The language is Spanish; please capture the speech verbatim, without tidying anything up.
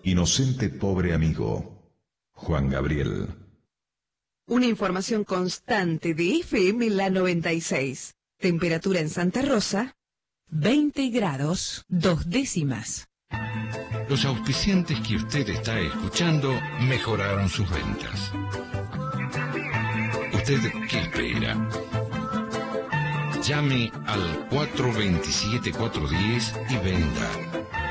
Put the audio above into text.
Inocente pobre amigo, Juan Gabriel. Una información constante de F M La noventa y seis. Temperatura en Santa Rosa, veinte grados, dos décimas. Los auspiciantes que usted está escuchando mejoraron sus ventas. ¿Usted qué espera? Llame al cuatro dos siete, cuatro uno cero y venda.